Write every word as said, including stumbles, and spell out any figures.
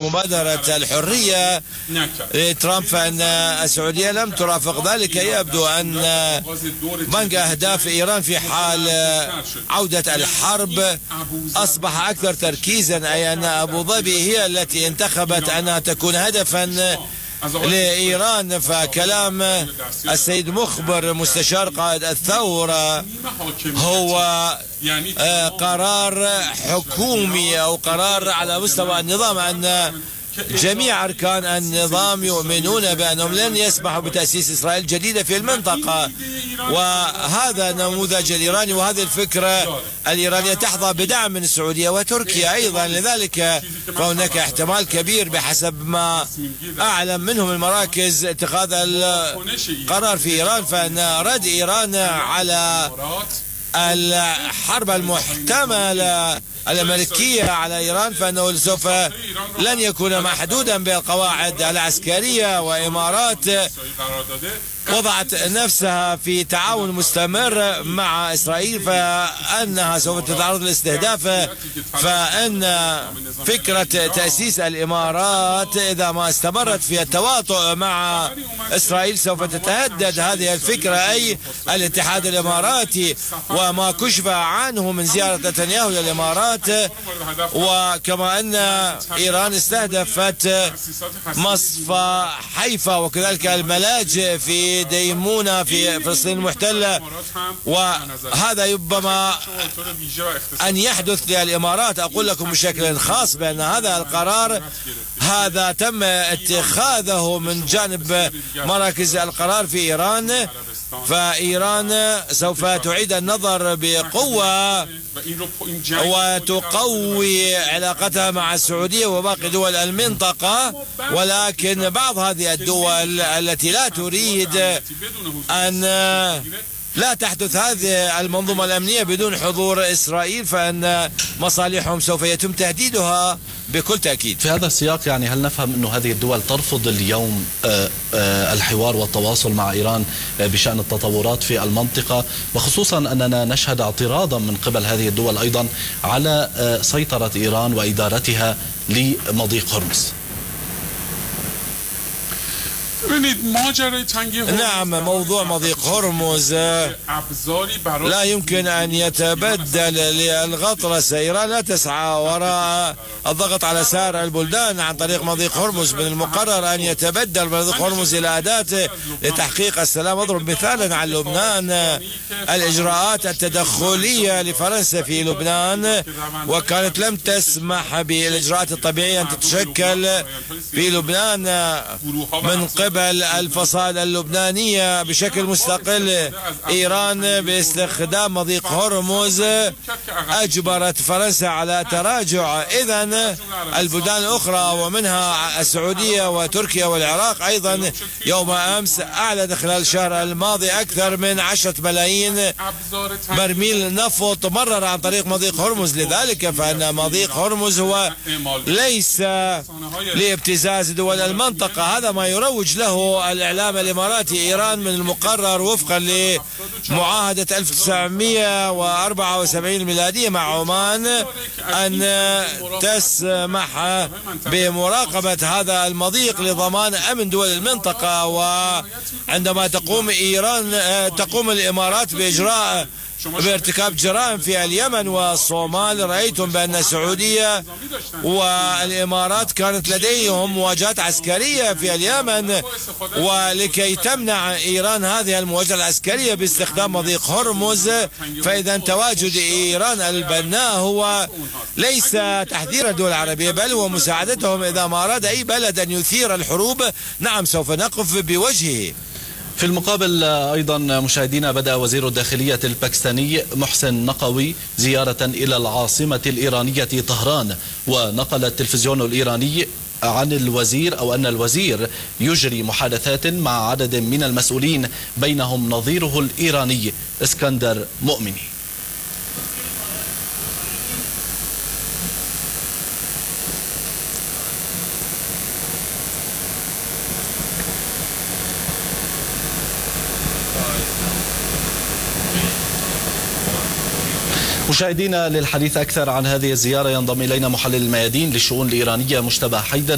مبادرة الحرية لترامب فإن السعودية لم ترافق ذلك. يبدو أن بنك أهداف إيران في حال عودة الحرب أصبح أكثر تركيزا، أي أن أبو ظبي هي التي انتخبت أنها تكون هدفا لإيران. فكلام السيد مخبر مستشار قائد الثورة هو قرار حكومي أو قرار على مستوى النظام، أن جميع أركان النظام يؤمنون بأنهم لن يسمحوا بتأسيس إسرائيل جديدة في المنطقة، وهذا نموذج الإيراني وهذه الفكرة الإيرانية تحظى بدعم من السعودية وتركيا أيضا. لذلك فهناك احتمال كبير بحسب ما أعلم منهم المراكز اتخاذ القرار في إيران، فإن رد إيران على الحرب المحتملة الأمريكية على إيران فإنه سوف لن يكون محدودا بالقواعد العسكرية. وإمارات وضعت نفسها في تعاون مستمر مع إسرائيل فأنها سوف تتعرض للاستهداف، فإن فكرة تأسيس الإمارات إذا ما استمرت في التواطؤ مع إسرائيل سوف تتهدد هذه الفكرة، أي الاتحاد الإماراتي وما كشف عنه من زيارة نتنياهو للإمارات. وكما أن إيران استهدفت مصفى حيفا وكذلك الملاجئ في ديمونة في فلسطين المحتلة، وهذا ربما أن يحدث للإمارات. أقول لكم بشكل خاص بأن هذا القرار هذا تم اتخاذه من جانب مراكز القرار في إيران، فإيران سوف تعيد النظر بقوة وتقوي علاقتها مع السعودية وباقي دول المنطقة، ولكن بعض هذه الدول التي لا تريد أن لا تحدث هذه المنظومة الأمنية بدون حضور إسرائيل فإن مصالحهم سوف يتم تهديدها بكل تأكيد. في هذا السياق يعني هل نفهم أنه هذه الدول ترفض اليوم الحوار والتواصل مع إيران بشأن التطورات في المنطقة، وخصوصا أننا نشهد اعتراضا من قبل هذه الدول أيضا على سيطرة إيران وإدارتها لمضيق هرمز؟ نعم، موضوع مضيق هرمز لا يمكن أن يتبدل للغطرسة. إيران لا تسعى وراء الضغط على سائر البلدان عن طريق مضيق هرمز، من المقرر أن يتبدل مضيق هرمز إلى أداة لتحقيق السلام. أضرب مثالا عن لبنان، الإجراءات التدخلية لفرنسا في لبنان وكانت لم تسمح بالإجراءات الطبيعية أن تتشكل في لبنان من قبل الفصائل اللبنانية بشكل مستقل. إيران باستخدام مضيق هرمز أجبرت فرنسا على تراجع. إذن البلدان الأخرى ومنها السعودية وتركيا والعراق أيضا يوم أمس أعلن خلال الشهر الماضي أكثر من عشرة ملايين برميل نفط مرر عن طريق مضيق هرمز. لذلك فإن مضيق هرمز هو ليس لابتزاز دول المنطقة، هذا ما يروج له الإعلام الإماراتي. إيران من المقرر وفقا لمعاهدة ألف وتسعمئة وأربعة وسبعين الميلادية مع عمان أن تسمح بمراقبة هذا المضيق لضمان أمن دول المنطقة. وعندما تقوم إيران تقوم الإمارات بإجراء بارتكاب جرائم في اليمن والصومال، رأيتم بأن السعودية والإمارات كانت لديهم مواجهات عسكرية في اليمن، ولكي تمنع إيران هذه المواجهة العسكرية باستخدام مضيق هرمز، فإذا تواجد إيران البناء هو ليس تحذير الدول العربية بل هو مساعدتهم. إذا ما أراد أي بلد أن يثير الحروب نعم سوف نقف بوجهه. في المقابل أيضا مشاهدينا، بدأ وزير الداخلية الباكستاني محسن نقوي زيارة إلى العاصمة الإيرانية طهران، ونقل التلفزيون الإيراني عن الوزير أو أن الوزير يجري محادثات مع عدد من المسؤولين بينهم نظيره الإيراني اسكندر مؤمني. مشاهدينا، للحديث أكثر عن هذه الزيارة ينضم إلينا محلل الميادين للشؤون الإيرانية مجتبى حيدر.